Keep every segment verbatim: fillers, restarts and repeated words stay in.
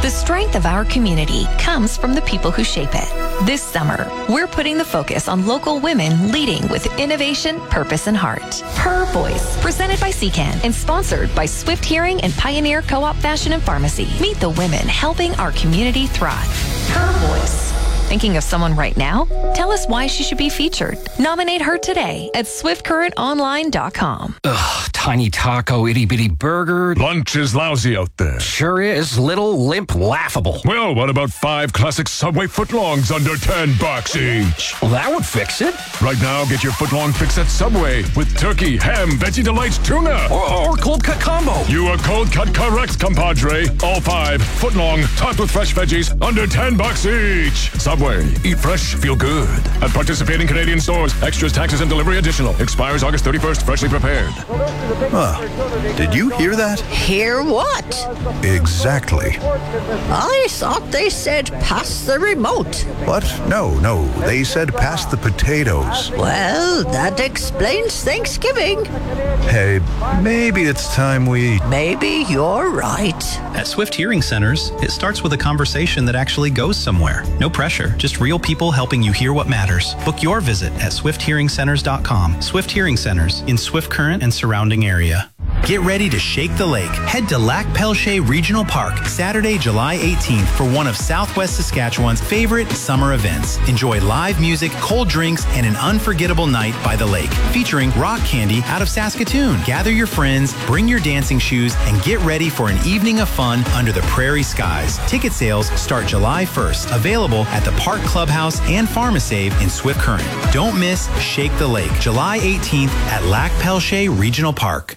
The strength of our community comes from the people who shape it. This summer, we're putting the focus on local women leading with innovation, purpose, and heart. Her Voice, presented by C C A N and sponsored by Swift Hearing and Pioneer Co-op Fashion and Pharmacy. Meet the women helping our community thrive. Her Voice. Thinking of someone right now? Tell us why she should be featured. Nominate her today at swift current online dot com. Ugh, tiny taco, itty bitty burger. Lunch is lousy out there. Sure is. Little, limp, laughable. Well, what about five classic Subway footlongs under ten bucks each? Well, that would fix it. Right now, get your footlong fix at Subway with turkey, ham, veggie delights, tuna. Or, or cold cut combo. You are cold cut correct, compadre. All five footlong, topped with fresh veggies, under ten bucks each. Subway. Eat fresh, feel good. At participating Canadian stores. Extras, taxes, and delivery additional. Expires August thirty-first. Freshly prepared. Huh. Did you hear that? Hear what? Exactly. I thought they said pass the remote. What? No, no. They said pass the potatoes. Well, that explains Thanksgiving. Hey, maybe it's time we... Maybe you're right. At Swift Hearing Centers, it starts with a conversation that actually goes somewhere. No pressure, just real people helping you hear what matters. Book your visit at swift hearing centers dot com. Swift Hearing Centers in Swift Current and surrounding area. Get ready to shake the lake. Head to Lac Pelche Regional Park Saturday, July eighteenth for one of Southwest Saskatchewan's favorite summer events. Enjoy live music, cold drinks, and an unforgettable night by the lake featuring rock candy out of Saskatoon. Gather your friends, bring your dancing shoes, and get ready for an evening of fun under the prairie skies. Ticket sales start July first. Available at the Park Clubhouse and Pharmasave in Swift Current. Don't miss Shake the Lake, July eighteenth at Lac Pelche Regional Park.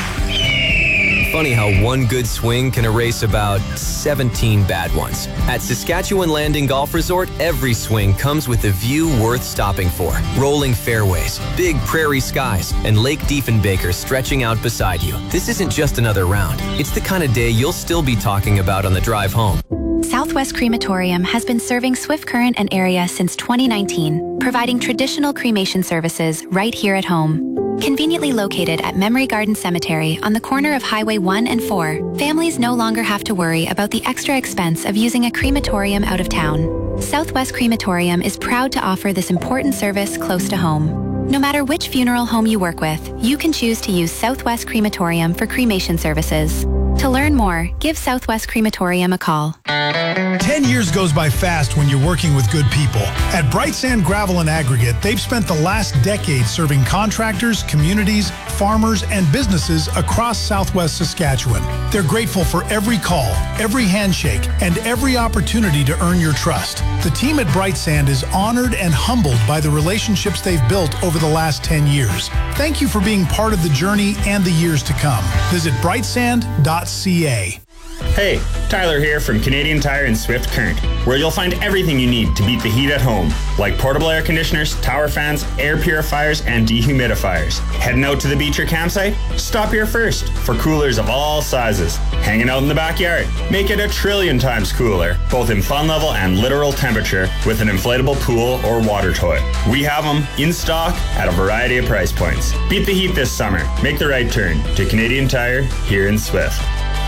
Funny how one good swing can erase about seventeen bad ones. At Saskatchewan Landing Golf Resort, every swing comes with a view worth stopping for. Rolling fairways, big prairie skies, and Lake Diefenbaker stretching out beside you. This isn't just another round. It's the kind of day you'll still be talking about on the drive home. Southwest Crematorium has been serving Swift Current and area since twenty nineteen, providing traditional cremation services right here at home. Conveniently located at Memory Garden Cemetery on the corner of Highway one and four, families no longer have to worry about the extra expense of using a crematorium out of town. Southwest Crematorium is proud to offer this important service close to home. No matter which funeral home you work with, you can choose to use Southwest Crematorium for cremation services. To learn more, give Southwest Crematorium a call. Ten years goes by fast when you're working with good people. At Bright Sand Gravel and Aggregate, they've spent the last decade serving contractors, communities, farmers, and businesses across Southwest Saskatchewan. They're grateful for every call, every handshake, and every opportunity to earn your trust. The team at Bright Sand is honored and humbled by the relationships they've built over the last ten years. Thank you for being part of the journey and the years to come. Visit bright sand dot c a. Hey, Tyler here from Canadian Tire and Swift Current, where you'll find everything you need to beat the heat at home, like portable air conditioners, tower fans, air purifiers, and dehumidifiers. Heading out to the beach or campsite? Stop here first for coolers of all sizes. Hanging out in the backyard? Make it a trillion times cooler, both in fun level and literal temperature, with an inflatable pool or water toy. We have them in stock at a variety of price points. Beat the heat this summer. Make the right turn to Canadian Tire here in Swift.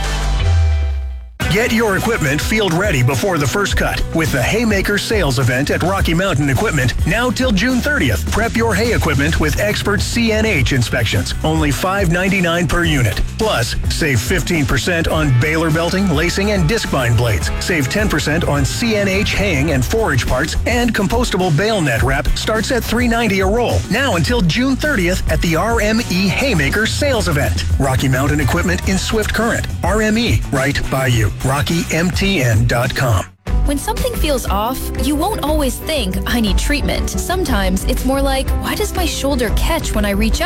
Get your equipment field ready before the first cut with the Haymaker sales event at Rocky Mountain Equipment now till June thirtieth. Prep your hay equipment with expert C N H inspections. Only five ninety-nine per unit. Plus, save fifteen percent on baler belting, lacing, and disc bind blades. Save ten percent on C N H haying and forage parts, and compostable bale net wrap starts at three ninety a roll. Now until June thirtieth at the R M E Haymaker sales event. Rocky Mountain Equipment in Swift Current. R M E, right by you. Rocky M T N dot com. When something feels off, you won't always think, I need treatment. Sometimes it's more like, why does my shoulder catch when I reach up?